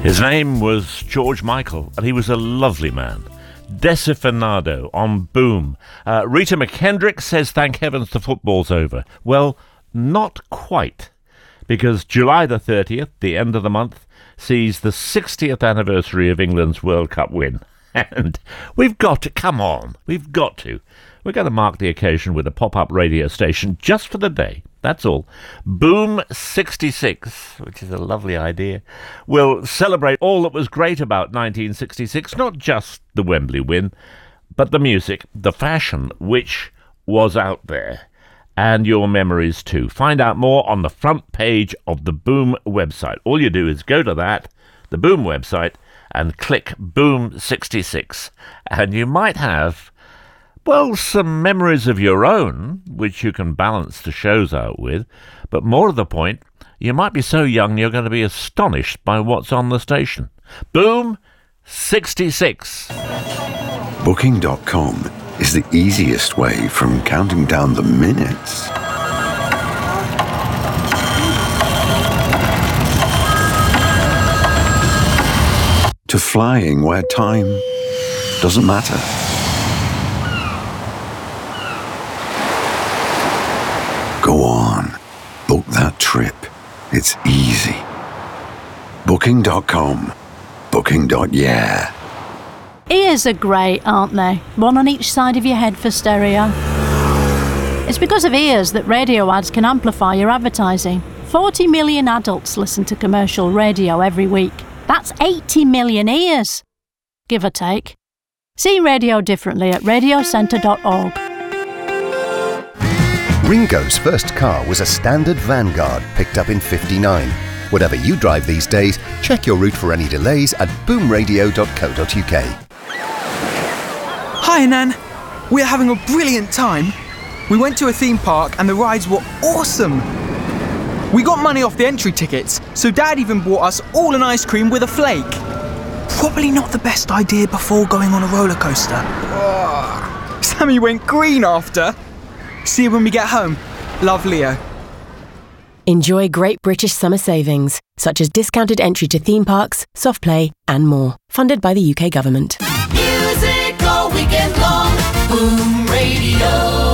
His name was George Michael, and he was a lovely man. Desafinado on Boom. Rita McKendrick says, thank heavens the football's over. Well, not quite, because July the 30th, the end of the month, sees the 60th anniversary of England's World Cup win. And we've got to, come on, we've got to. We're going to mark the occasion with a pop-up radio station just for the day. That's all. Boom 66, which is a lovely idea, will celebrate all that was great about 1966, not just the Wembley win, but the music, the fashion, which was out there, and your memories too. Find out more on the front page of the Boom website. All you do is go to that, the Boom website, and click Boom 66, and you might have, well, some memories of your own, which you can balance the shows out with, but more to the point, you might be so young you're going to be astonished by what's on the station. Boom 66. Booking.com is the easiest way from counting down the minutes to flying where time doesn't matter. Go on, book that trip. It's easy. Booking.com. Booking.yeah. Ears are great, aren't they? One on each side of your head for stereo. It's because of ears that radio ads can amplify your advertising. 40 million adults listen to commercial radio every week. That's 80 million ears, give or take. See radio differently at radiocentre.org. Ringo's first car was a standard Vanguard picked up in '59. Whatever you drive these days, check your route for any delays at boomradio.co.uk. Hi, Nan. We're having a brilliant time. We went to a theme park and the rides were awesome. We got money off the entry tickets, so Dad even bought us all an ice cream with a flake. Probably not the best idea before going on a roller coaster. Sammy went green after. See you when we get home. Love, Leo. Enjoy great British summer savings, such as discounted entry to theme parks, soft play and more. Funded by the UK Government. Music all weekend long. Boom Radio.